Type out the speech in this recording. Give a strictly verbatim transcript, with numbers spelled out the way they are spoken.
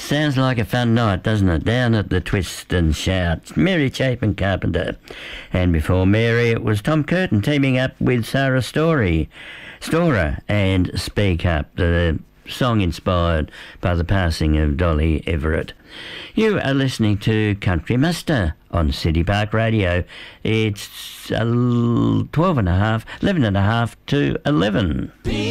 sounds like a fun night, doesn't it? Down at the Twist and Shout. Mary Chapin Carpenter. And before Mary, it was Tom Curtin teaming up with Sarah Story, Storer and Speak Up, the song inspired by the passing of Dolly Everett. You are listening to Country Muster on City Park Radio. It's uh, twelve and a half, eleven and a half to eleven.